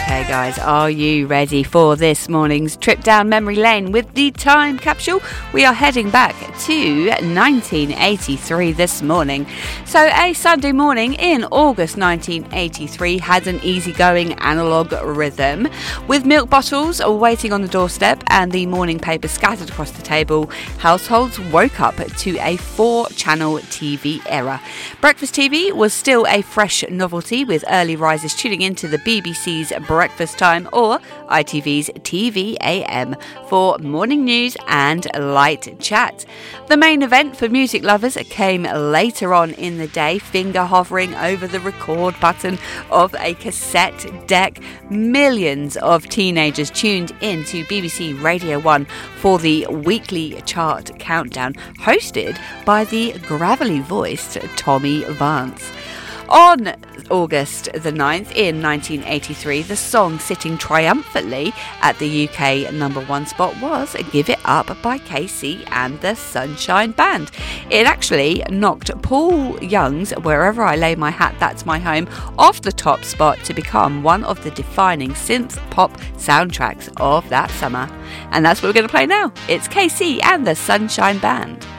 Okay guys, are you ready for this morning's trip down memory lane with the time capsule? We are heading back to 1983 this morning. So a Sunday morning in August 1983 had an easygoing analogue rhythm. With milk bottles waiting on the doorstep and the morning paper scattered across the table, households woke up to a 4-channel TV era. Breakfast TV was still a fresh novelty, with early risers tuning into the BBC's Breakfast Time or ITV's TV AM for morning news and light chat. The main event for music lovers came later on in the day, finger hovering over the record button of a cassette deck. Millions of teenagers tuned in to BBC Radio 1 for the weekly chart countdown, hosted by the gravelly voiced Tommy Vance. On August the 9th in 1983, the song sitting triumphantly at the UK number 1 spot was Give It Up by KC and the Sunshine Band. It actually knocked Paul Young's Wherever I Lay My Hat That's My Home off the top spot to become one of the defining synth pop soundtracks of that summer. And that's what we're going to play now. It's KC and the Sunshine Band.